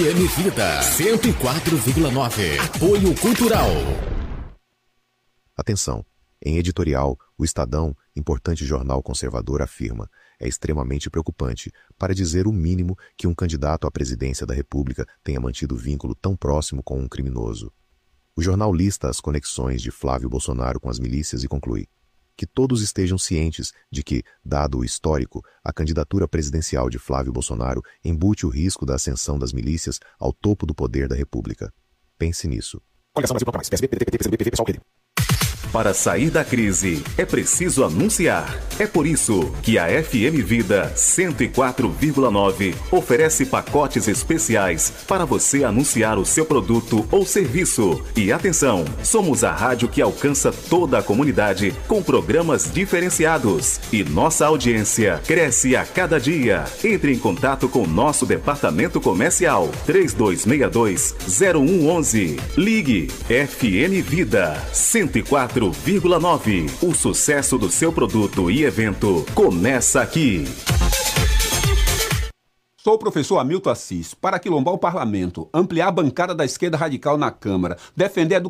FM Vida 104,9. Apoio Cultural. Atenção! Em editorial, o Estadão, importante jornal conservador, afirma: é extremamente preocupante, para dizer o mínimo, que um candidato à presidência da República tenha mantido vínculo tão próximo com um criminoso. O jornal lista as conexões de Flávio Bolsonaro com as milícias e conclui: que todos estejam cientes de que, dado o histórico, a candidatura presidencial de Flávio Bolsonaro embute o risco da ascensão das milícias ao topo do poder da República. Pense nisso. Coligação Brasil mais. PSB, PDT, PCdoB, PV, PSOL, PT. Para sair da crise, é preciso anunciar. É por isso que a FM Vida 104,9 oferece pacotes especiais para você anunciar o seu produto ou serviço. E atenção, somos a rádio que alcança toda a comunidade com programas diferenciados. E nossa audiência cresce a cada dia. Entre em contato com nosso departamento comercial 3262-0111. Ligue FM Vida 104,9. O sucesso do seu produto e evento começa aqui. Sou o professor Hamilton Assis. Para quilombar o parlamento, ampliar a bancada da esquerda radical na Câmara, defender a